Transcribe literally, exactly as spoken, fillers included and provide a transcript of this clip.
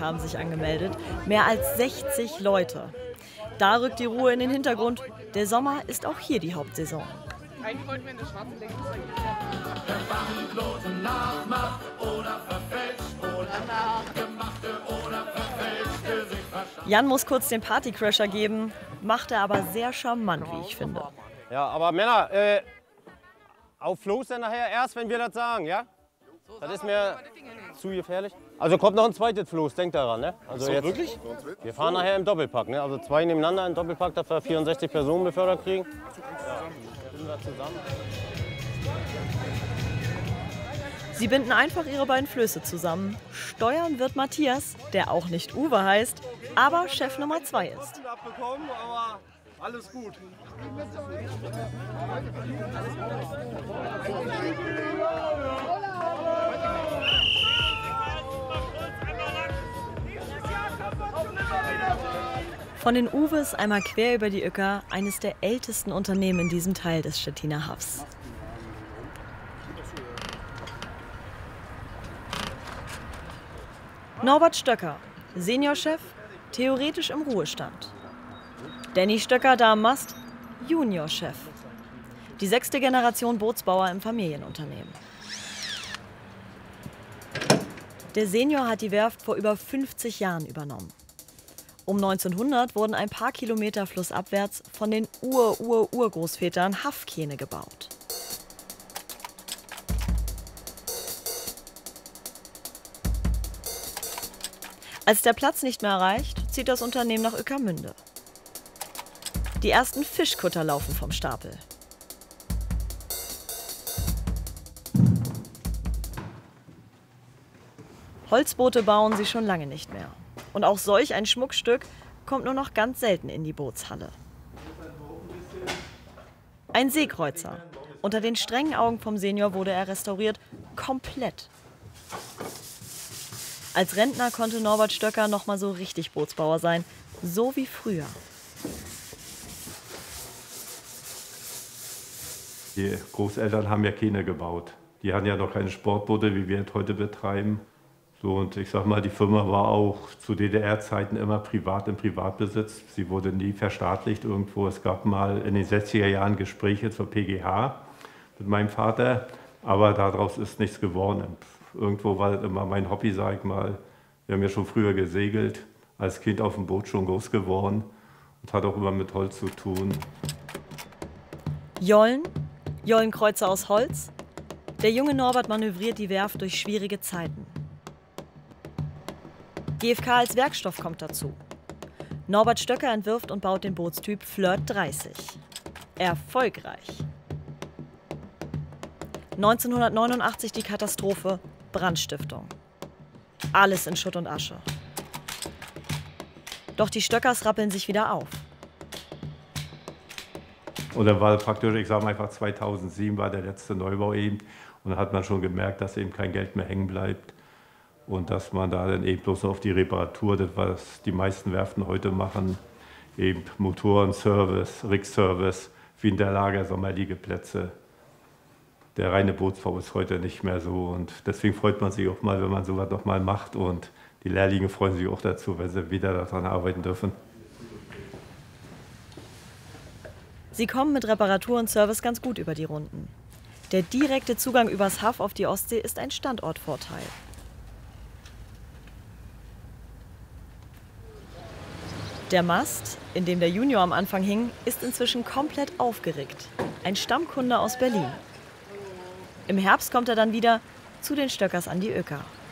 haben sich angemeldet. Mehr als sechzig Leute. Da rückt die Ruhe in den Hintergrund. Der Sommer ist auch hier die Hauptsaison. Eigentlich wollten wir in der schwarzen Decke Jan muss kurz den Partycrasher geben, macht er aber sehr charmant, wie ich finde. Ja, aber Männer, äh, auf Floß dann nachher erst, wenn wir das sagen, ja? Das ist mir zu gefährlich. Also kommt noch ein zweites Floß, denkt daran, ne? Also jetzt, wirklich? Wir fahren nachher im Doppelpack, ne? Also zwei nebeneinander im Doppelpack, dass wir vierundsechzig Personen befördert kriegen. Ja, sind wir zusammen. Sie binden einfach ihre beiden Flöße zusammen. Steuern wird Matthias, der auch nicht Uwe heißt, aber Chef Nummer zwei ist. Aber alles gut. Von den Uwes einmal quer über die Uecker, eines der ältesten Unternehmen in diesem Teil des Stettiner Hafs. Norbert Stöcker, Seniorchef, theoretisch im Ruhestand. Danny Stöcker, da am Mast, Juniorchef. Die sechste Generation Bootsbauer im Familienunternehmen. Der Senior hat die Werft vor über fünfzig Jahren übernommen. Um neunzehnhundert wurden ein paar Kilometer flussabwärts von den Ur-Ur-Urgroßvätern Haffkähne gebaut. Als der Platz nicht mehr reicht, zieht das Unternehmen nach Ueckermünde. Die ersten Fischkutter laufen vom Stapel. Holzboote bauen sie schon lange nicht mehr. Und auch solch ein Schmuckstück kommt nur noch ganz selten in die Bootshalle. Ein Seekreuzer. Unter den strengen Augen vom Senior wurde er restauriert, komplett. Als Rentner konnte Norbert Stöcker noch mal so richtig Bootsbauer sein, so wie früher. Die Großeltern haben ja keine gebaut. Die hatten ja noch keine Sportboote, wie wir es heute betreiben. So, und ich sag mal, die Firma war auch zu D D R-Zeiten immer privat im Privatbesitz. Sie wurde nie verstaatlicht irgendwo. Es gab mal in den sechziger Jahren Gespräche zur P G H mit meinem Vater, aber daraus ist nichts geworden. Irgendwo war das immer mein Hobby, sag ich mal. Wir haben ja schon früher gesegelt, als Kind auf dem Boot schon groß geworden und hat auch immer mit Holz zu tun. Jollen, Jollenkreuzer aus Holz. Der junge Norbert manövriert die Werft durch schwierige Zeiten. G F K als Werkstoff kommt dazu. Norbert Stöcker entwirft und baut den Bootstyp Flirt dreißig. Erfolgreich. neunzehnhundertneunundachtzig die Katastrophe, Brandstiftung. Alles in Schutt und Asche. Doch die Stöckers rappeln sich wieder auf. Und dann war praktisch, ich sage mal einfach zweitausendsieben war der letzte Neubau eben. Und da hat man schon gemerkt, dass eben kein Geld mehr hängen bleibt. Und dass man da dann eben bloß auf die Reparatur, das was die meisten Werften heute machen, eben Motorenservice, Rigservice, Winterlager, Sommerliegeplätze. Der reine Bootsbau ist heute nicht mehr so und deswegen freut man sich auch mal, wenn man sowas noch mal macht und die Lehrlinge freuen sich auch dazu, wenn sie wieder daran arbeiten dürfen. Sie kommen mit Reparatur und Service ganz gut über die Runden. Der direkte Zugang übers Haff auf die Ostsee ist ein Standortvorteil. Der Mast, in dem der Junior am Anfang hing, ist inzwischen komplett aufgerickt. Ein Stammkunde aus Berlin. Im Herbst kommt er dann wieder zu den Stöckers an die Uecker.